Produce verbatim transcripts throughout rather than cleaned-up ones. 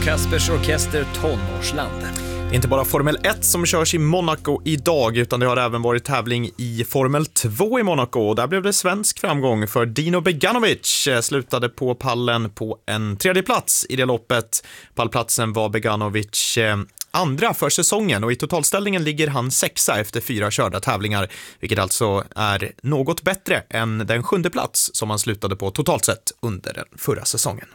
Kaspers Orkester Tonårsland. Det är inte bara Formel ett som körs i Monaco idag, utan det har även varit tävling i Formel två i Monaco. Där blev det svensk framgång för Dino Beganovic. Slutade på pallen på en tredje plats i det loppet. Pallplatsen var Beganovic andra för säsongen och i totalställningen ligger han sexa efter fyra körda tävlingar, vilket alltså är något bättre än den sjunde plats som han slutade på totalt sett under den förra säsongen.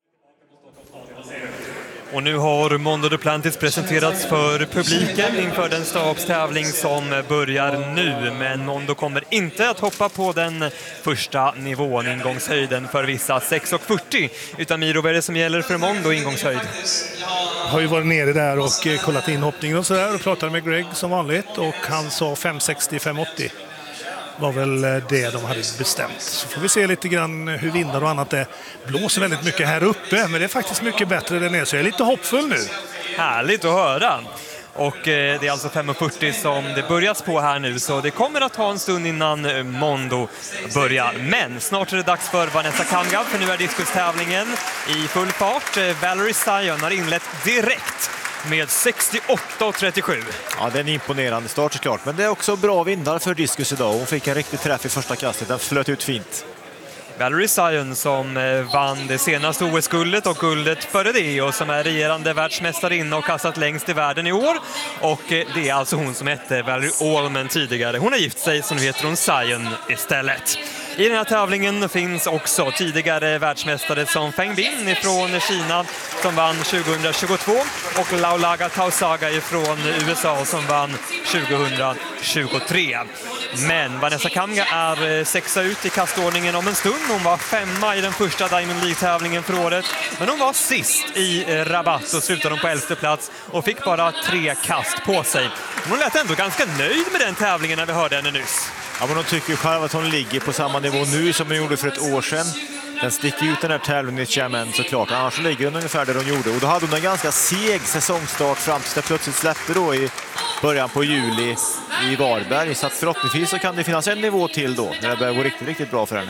Och nu har Mondo Duplantis presenterats för publiken inför den stabstävling som börjar nu. Men Mondo kommer inte att hoppa på den första nivån, ingångshöjden för vissa sex komma fyrtio. Utan Miro, vad är det som gäller för Mondo ingångshöjd? Jag har ju varit nere där och kollat inhoppningen och sådär och pratade med Greg som vanligt. Och han sa fem sextio till fem åttio. Var väl det de hade bestämt. Så får vi se lite grann hur vindar och annat är. Blåser väldigt mycket här uppe, men det är faktiskt mycket bättre där nere, så jag är lite hoppfull nu. Härligt att höra. Och eh, det är alltså fem fyrtio som det börjas på här nu, så det kommer att ta en stund innan eh, Mondo börjar. Men snart är det dags för Vanessa Kamga, för nu är diskustävlingen i full fart. Eh, Valerie Sion har inlett direkt med sextioåtta trettiosju. Ja, det är en imponerande start såklart, men det är också bra vindar för diskus idag. Hon fick en riktig träff i första kastet, den flöt ut fint. Valerie Sion som vann det senaste O S-guldet och guldet före det och som är regerande världsmästarinna och kastat längst i världen i år. Och det är alltså hon som hette Valerie Allman tidigare. Hon har gift sig, så nu heter hon Sion istället. I den här tävlingen finns också tidigare världsmästare som Feng Bin från Kina som vann tjugohundratjugotvå och Laulaga Tausaga från U S A som vann tjugohundratjugotre. Men Vanessa Kamga är sexa ut i kastordningen om en stund. Hon var femma i den första Diamond League-tävlingen för året, men hon var sist i Rabat och slutade på elfte plats och fick bara tre kast på sig. Hon lät ändå ganska nöjd med den tävlingen när vi hörde henne nyss. Ja, men hon tycker ju själv att hon ligger på samma nivå nu som hon gjorde för ett år sedan. Den sticker ut den här tävlingen i Xiamen såklart, annars ligger hon ungefär där hon gjorde. Och då hade hon en ganska seg säsongstart fram tills det plötsligt släppte då i början på juli i Varberg. Så att förhoppningsvis så kan det finnas en nivå till då, när det börjar gå riktigt, riktigt bra för henne.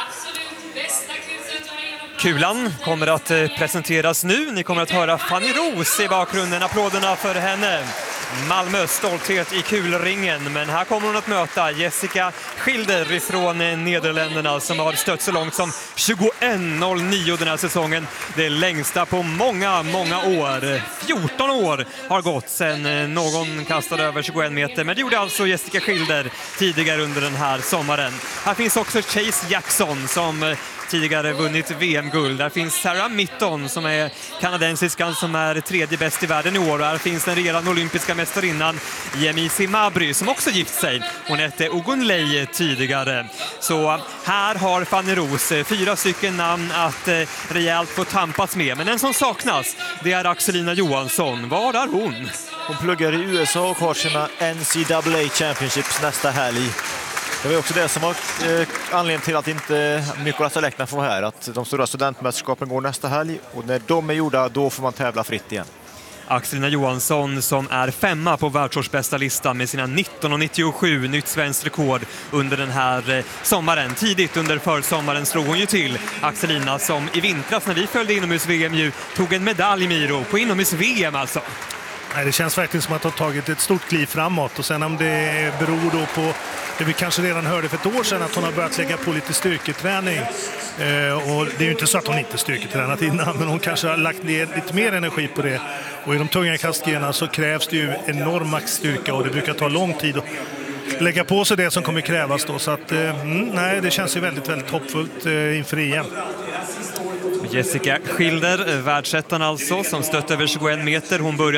Kulan kommer att presenteras nu. Ni kommer att höra Fanny Roos i bakgrunden. Applåderna för henne. Malmös stolthet i kulringen, men här kommer hon att möta Jessica Schilder från Nederländerna som har stött så långt som tjugoett noll nio den här säsongen. Det är längsta på många, många år. fjorton år har gått sedan någon kastade över tjugoett meter, men det gjorde alltså Jessica Schilder tidigare under den här sommaren. Här finns också Chase Jackson som tidigare vunnit V M-guld. Där finns Sarah Mitton som är kanadensiskan som är tredje bäst i världen i år. Och här finns den regerande olympiska mästarinnan Yemisi Mabry som också gift sig. Hon hette Ogunlei tidigare. Så här har Fanny Roos fyra stycken namn att eh, rejält få tampas med. Men den som saknas, det är Axelina Johansson. Var är hon? Hon pluggar i U S A och har sina N C double A Championships nästa helg. Det var också det som var eh, anledningen till att inte Nicolas Alekna får vara här. Att de stora studentmästerskapen går nästa helg och när de är gjorda då får man tävla fritt igen. Axelina Johansson som är femma på världsårsbästa listan med sina nitton nittiosju, nytt svenskt rekord under den här sommaren. Tidigt under försommaren slog hon ju till Axelina som i vintras när vi följde inomhus-V M ju tog en medalj, Miro, på inomhus-V M alltså. Nej, det känns verkligen som att ha tagit ett stort kliv framåt och sen om det beror då på det vi kanske redan hörde för ett år sedan att hon har börjat lägga på lite styrketräning eh, och det är ju inte så att hon inte styrketränat innan, men hon kanske har lagt ner lite mer energi på det och i de tunga kastgrejerna så krävs det ju enorm maxstyrka och det brukar ta lång tid att lägga på sig det som kommer krävas då, så att eh, nej, det känns ju väldigt, väldigt hoppfullt eh, inför E M. Jessica Schilder, världsettan alltså, som stött över tjugoett meter. Hon börjar